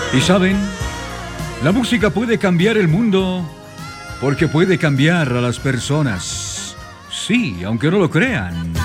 Y saben, la música puede cambiar el mundo porque puede cambiar a las personas. Sí, aunque no lo crean.